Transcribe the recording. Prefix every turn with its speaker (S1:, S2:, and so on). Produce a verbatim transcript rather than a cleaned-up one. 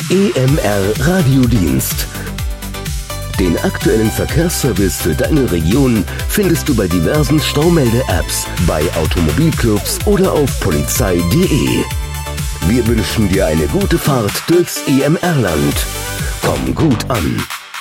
S1: E M R Radiodienst. Den aktuellen Verkehrsservice für deine Region findest du bei diversen Staumelde-Apps, bei Automobilclubs oder auf polizei punkt de. Wir wünschen dir eine gute Fahrt durchs E M R-Land. Komm gut an.